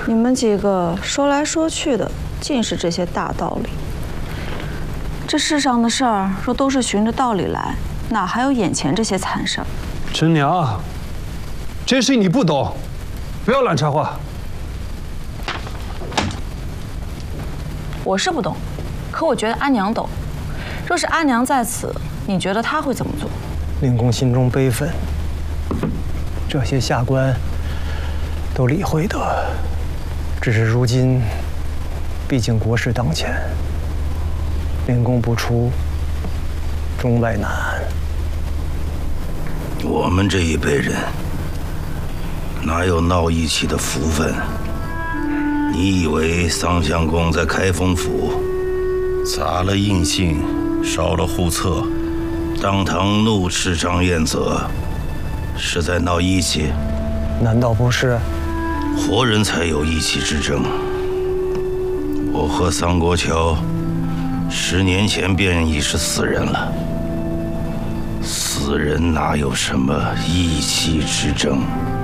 你们几个说来说去的，尽是这些大道理。这世上的事儿，若都是循着道理来，哪还有眼前这些惨事儿？ 陈娘，这事你不懂，不要乱插话。 我是不懂，可我觉得阿娘懂。若是阿娘在此，你觉得她会怎么做？ 令公心中悲愤，这些下官都理会得，只是如今，毕竟国事当前，令公不出，中外难安。 我们这一辈人哪有闹义气的福分？你以为桑相公在开封府砸了印信，烧了户册，当堂怒斥张彦泽，是在闹义气？ 难道不是？ 活人才有义气之争。我和桑国乔10年前便已是死人了，死人哪有什么义气之争？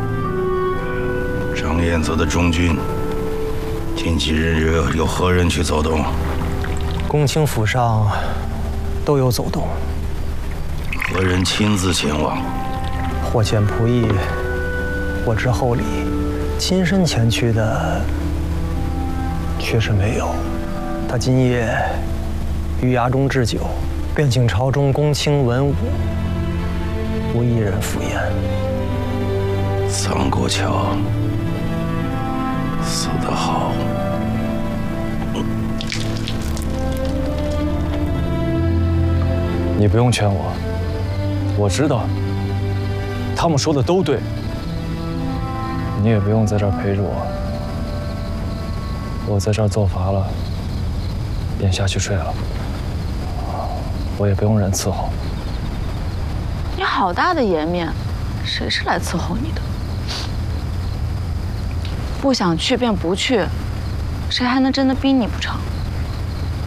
张彦泽的中军近几日有何人去走动？ 公卿府上都有走动。 何人亲自前往？ 或遣仆役，或知厚礼，亲身前去的却是没有。他今夜于衙中置酒，便请朝中公卿文武，无一人赴宴。 桑国乔死得好。 你不用劝我，我知道，他们说的都对。你也不用在这儿陪着我，我在这儿奏罚了，便下去睡了。我也不用人伺候。 你好大的颜面，谁是来伺候你的？不想去便不去，谁还能真的逼你不成？